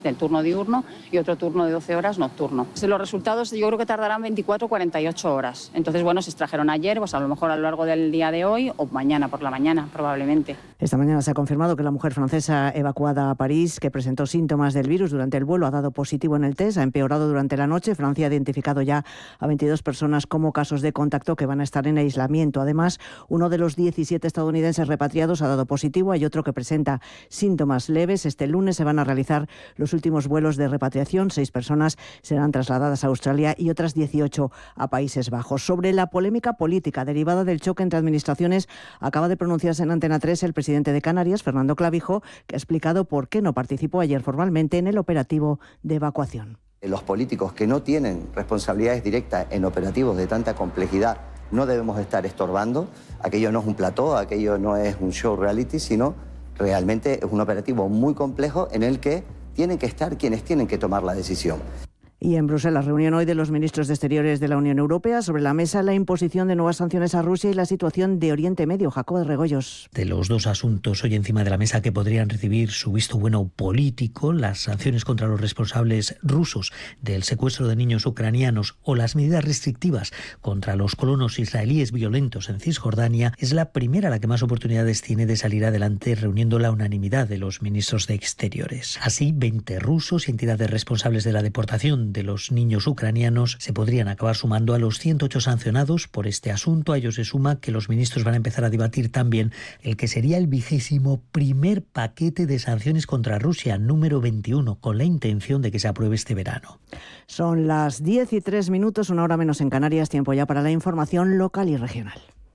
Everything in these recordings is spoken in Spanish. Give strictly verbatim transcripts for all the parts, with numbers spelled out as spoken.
del turno diurno y otro turno de doce horas nocturno. Los resultados yo creo que tardarán veinticuatro a cuarenta y ocho horas. Entonces, bueno, se extrajeron ayer, pues a lo mejor a lo largo del día de hoy o mañana por la mañana, probablemente. Esta mañana se ha confirmado que la mujer francesa evacuada a París, que presentó síntomas del virus durante el vuelo, ha dado positivo en el test, ha empeorado durante la noche. Francia ha identificado ya a veintidós personas como casos de contacto que van a estar en aislamiento. Además, uno de los diecisiete estadounidenses repatriados ha dado positivo. Hay otro que presenta síntomas leves. Este lunes se van a realizar los últimos vuelos de repatriación. Seis personas serán trasladadas a Australia y otras dieciocho a Países Bajos. Sobre la polémica política derivada del choque entre administraciones, acaba de pronunciarse en Antena tres el presidente de Canarias, Fernando Clavijo, que ha explicado por qué no participó ayer formalmente en el operativo de evacuación. Los políticos que no tienen responsabilidades directas en operativos de tanta complejidad no debemos estar estorbando. Aquello no es un plató, aquello no es un show reality, sino realmente es un operativo muy complejo en el que tienen que estar quienes tienen que tomar la decisión. Y en Bruselas, reunión hoy de los ministros de Exteriores de la Unión Europea. Sobre la mesa, la imposición de nuevas sanciones a Rusia y la situación de Oriente Medio. Jacobo de Regoyos. De los dos asuntos hoy encima de la mesa que podrían recibir su visto bueno político, las sanciones contra los responsables rusos del secuestro de niños ucranianos o las medidas restrictivas contra los colonos israelíes violentos en Cisjordania, es la primera la que más oportunidades tiene de salir adelante reuniendo la unanimidad de los ministros de Exteriores. Así, veinte rusos y entidades responsables de la deportación de los niños ucranianos se podrían acabar sumando a los ciento ocho sancionados por este asunto. A ello se suma que los ministros van a empezar a debatir también el que sería el vigésimo primer paquete de sanciones contra Rusia, número veintiuno, con la intención de que se apruebe este verano. Son las diez y tres minutos, una hora menos en Canarias, tiempo ya para la información local y regional.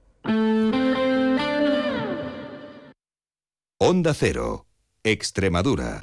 Onda Cero, Extremadura.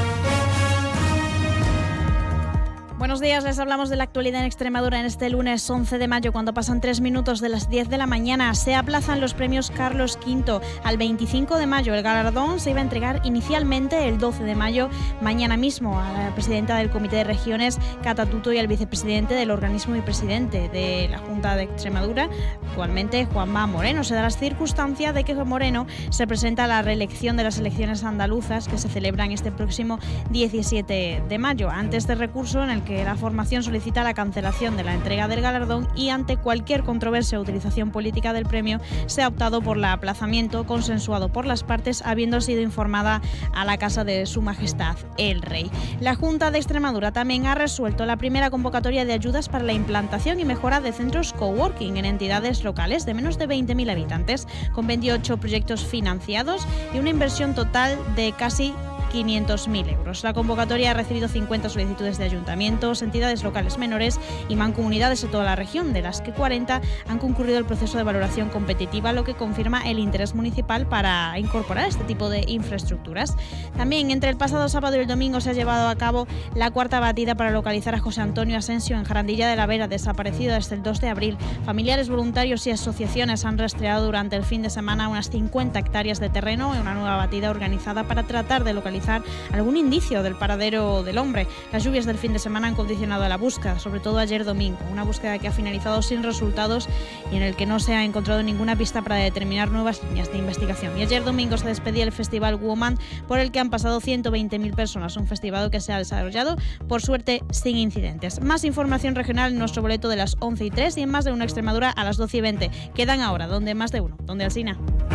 Buenos días, les hablamos de la actualidad en Extremadura en este lunes once de mayo, cuando pasan tres minutos de las diez de la mañana. Se aplazan los premios Carlos quinto al veinticinco de mayo. El galardón se iba a entregar inicialmente el doce de mayo, mañana mismo, a la presidenta del Comité de Regiones, Cata Tuto, y al vicepresidente del organismo y presidente de la Junta de Extremadura, actualmente Juanma Moreno. Se da la circunstancia de que Moreno se presenta a la reelección de las elecciones andaluzas que se celebran este próximo diecisiete de mayo. Ante este recurso, en el que la formación solicita la cancelación de la entrega del galardón, y ante cualquier controversia o utilización política del premio, se ha optado por el aplazamiento consensuado por las partes, habiendo sido informada a la Casa de Su Majestad el Rey. La Junta de Extremadura también ha resuelto la primera convocatoria de ayudas para la implantación y mejora de centros coworking en entidades locales de menos de veinte mil habitantes, con veintiocho proyectos financiados y una inversión total de casi quinientos mil euros. La convocatoria ha recibido cincuenta solicitudes de ayuntamientos, entidades locales menores y mancomunidades de toda la región, de las que cuarenta han concurrido el proceso de valoración competitiva, lo que confirma el interés municipal para incorporar este tipo de infraestructuras. También entre el pasado sábado y el domingo se ha llevado a cabo la cuarta batida para localizar a José Antonio Asensio en Jarandilla de la Vera, desaparecido desde el dos de abril. Familiares, voluntarios y asociaciones han rastreado durante el fin de semana unas cincuenta hectáreas de terreno en una nueva batida organizada para tratar de localizar algún indicio del paradero del hombre. Las lluvias del fin de semana han condicionado la búsqueda, sobre todo ayer domingo, una búsqueda que ha finalizado sin resultados y en el que no se ha encontrado ninguna pista para determinar nuevas líneas de investigación. Y ayer domingo se despedía el Festival Woman, por el que han pasado ciento veinte mil personas, un festival que se ha desarrollado, por suerte, sin incidentes. Más información regional en nuestro boleto de las once y tres y en Más de Uno Extremadura a las doce y veinte. Quedan ahora donde Más de Uno, donde Alsina.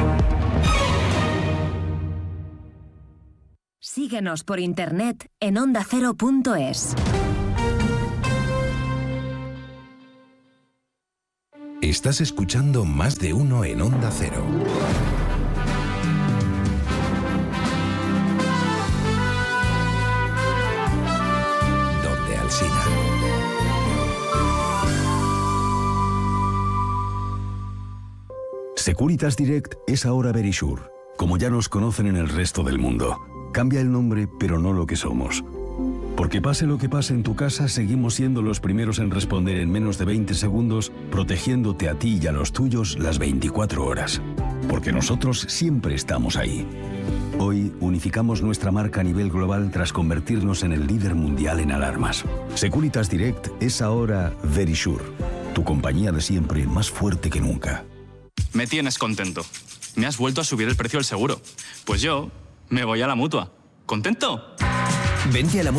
Síguenos por internet en onda cero punto es. Estás escuchando Más de Uno en Onda Cero. Donde Alsina. Securitas Direct es ahora Verisure, como ya nos conocen en el resto del mundo. Cambia el nombre, pero no lo que somos. Porque pase lo que pase en tu casa, seguimos siendo los primeros en responder en menos de veinte segundos, protegiéndote a ti y a los tuyos las veinticuatro horas. Porque nosotros siempre estamos ahí. Hoy unificamos nuestra marca a nivel global tras convertirnos en el líder mundial en alarmas. Securitas Direct es ahora Verisure, tu compañía de siempre más fuerte que nunca. Me tienes contento. Me has vuelto a subir el precio del seguro. Pues yo me voy a la Mutua. ¿Contento? Vente a la Mutua.